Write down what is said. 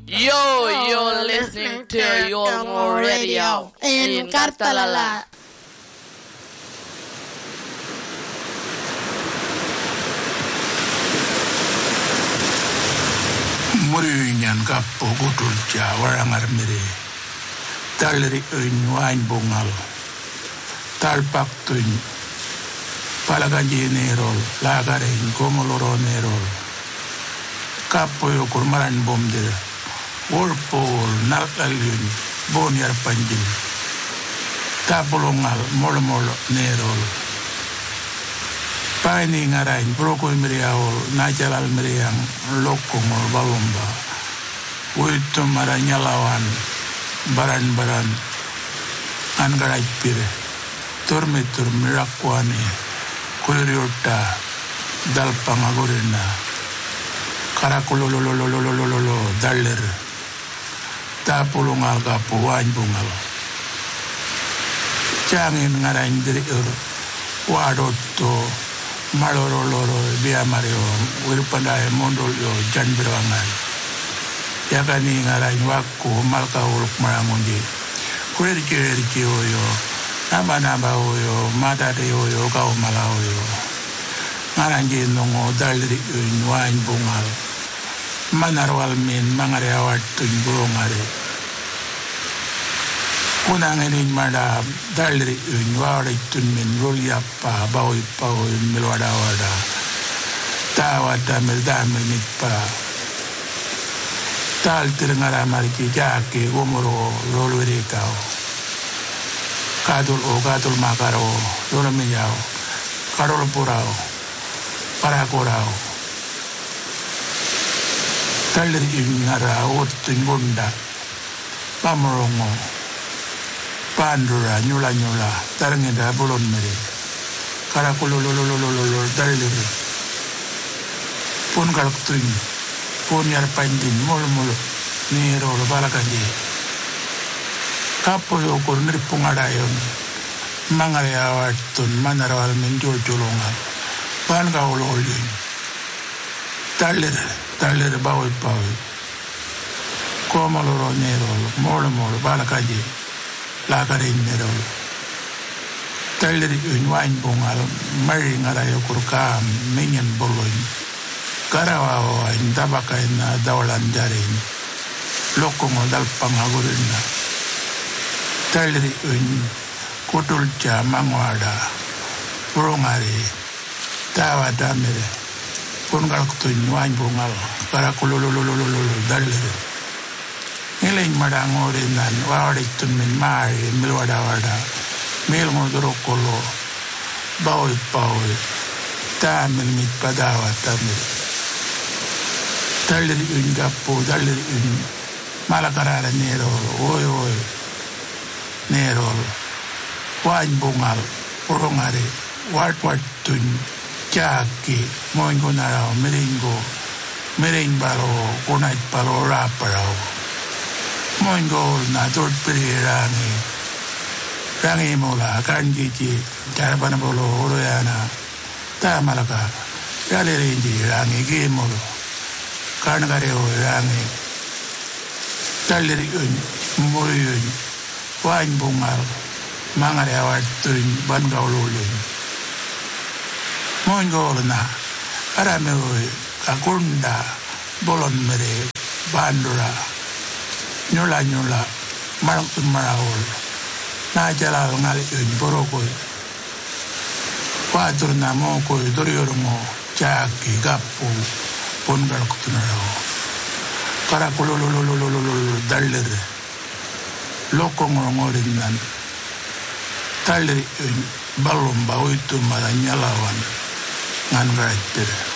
You're listening to Young Radio in Kartalala. Muriinyan kappo kutulcha warangar mire. Talri wain bungal. Talpaktuin. Palaganji nerol. Lagarin gomoloro nerol. Kappo yokur maran bomdir. Wolpol nalalun. Bonyar panjil. Tapulongal molomol nerol. Paini ngarain broko miriaol najalal miriang lokongol balomba. Uito maranyalawan baran-baran angarai pire. Turmitur mirakwani kuiriota dalpangagorina. Karakulolololololololo daller. Tapulongal kapu wain bungal. Jangin ngarain diriur wadotto maloro-loro biya mario wirpandae mondol yo janbirangai yakani ngarai wakku malka uluk marangonji kuerki oyo namba oyo madade oyo kau mala oyo ngaranji nongo dalri wain bungal manarwal min mangare awat tunburongare kunangenin mada dalri wada tunmin rolyappa bawi pawi milwada tawada mildamil mitpa tal tirngara mariki jake gomoro rolwere kao kadul makaro rolo miyao karol purao parakorao dalri ngara otun gonda pamorongo Pandura nyula tarangenda bulon mere karakulolololololo dallir pun kalaktuin pun yar pandin mol ni rolo balakanje kapo yo kor nirpungadayon mangare awatun manarawal men jojolongal pan kaulolin dallir bawi komoloro nerolo mol balakanje lagarin nerol talri wain bungal mari ngarayo kurkam menyen boloin karawa indabaka na dawalan darin lokongo dalpangagurinna talri kutulcha mangwada purongari tawa damere pungal kutuin wain bungal karakulolololololo dalri Ngiling madangorin nan wawadik tunmin mari milwada mil ngudurokolo bawi tamil mit padawa tamil dalir gapo dalir malakarara nerol oy nerol wain bungal porongare wat tun jaki moingo narao mering balo kunait palo raparao Mongol na dort rangi mola kanjiji jarabana bolo oroyana ta malaka yalerenji rangi gemolo kanagare rangi taleri moyun wain bungal mangare awatun bangaululun Mongol na arame kakunda bolon mere bandura Nyula marang tun marawol na jalal ngali boroko wadur na mo ko dorior mo jaki gapu pongal kutunaro karakulolololololo daller lokong ngorin nan taller balom bawitu maranyalawan ngan right